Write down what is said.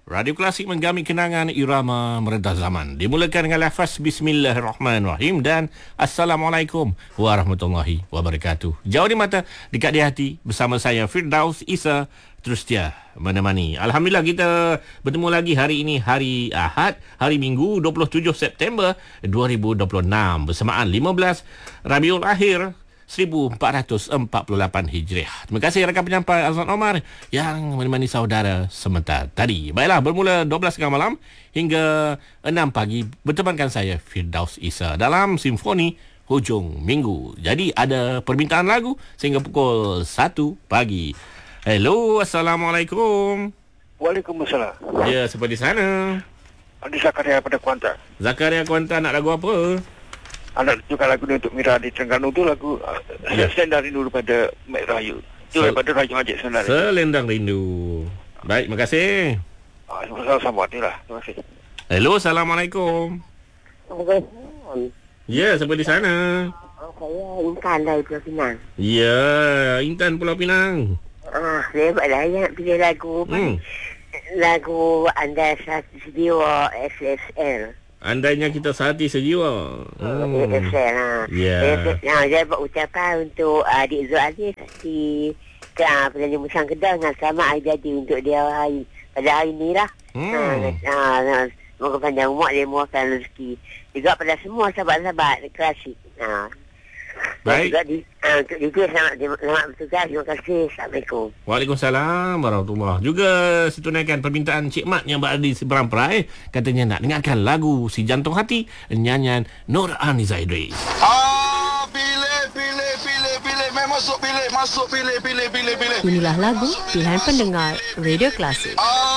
Radio Klasik menggami kenangan irama meredah zaman. Dimulakan dengan lafaz Bismillahirrahmanirrahim dan Assalamualaikum warahmatullahi wabarakatuh. Jauh di mata, dekat di hati. Bersama saya Firdaus Isa, terus setia menemani. Alhamdulillah kita bertemu lagi hari ini, hari Ahad, hari Minggu 27 September 2026 bersamaan 15 Rabiul Akhir 1448 Hijriah. Terima kasih rakan penyampai Azlan Omar yang menemani saudara sebentar tadi. Baiklah, bermula 12 tengah malam hingga 6 pagi bertemankan saya Firdaus Isa dalam Simfoni Hujung Minggu. Jadi ada permintaan lagu sehingga pukul 1 pagi. Hello, Assalamualaikum. Waalaikumsalam. Ya, seperti sana. Adi Zakaria pada Kuantan. Zakaria Kuantan, nak lagu apa? Anak juga lagu ni untuk Mira di Terengganu tu lagu Selendang Rindu daripada Mek Rayu. Itu daripada Raja Majid sebenarnya. Selendang Rindu. Baik, terima kasih. Sama-sama lah. Terima kasih. Hello, Assalamualaikum. Ya, seperti sana. Saya Intan dari Pulau Pinang. Ya, Intan Pulau Pinang. Saya nak pilih lagu lagu Anda Satu Sejiwa SSL. Andainya kita sehati sejiwa. SSL lah. Ya. Saya buat ucapan untuk adik Zul Aziz di penyanyi Musang Kedah dengan selamat hari jadi untuk dia pada hari ni lah. Semoga panjang umur dia murahkan rezeki. Juga pada semua sahabat-sahabat klasik. Baik. Untuk juga selamat bertugas. Terima kasih. Assalamualaikum. Waalaikumsalam warahmatullahi. Juga setunaikan permintaan Cik Mat yang berada di seberang perai. Katanya nak dengarkan lagu Si Jantung Hati, nyanyian Nur Aniza Idris. Pilih masuk pilih. Inilah lagu pilihan pendengar Radio Klasik.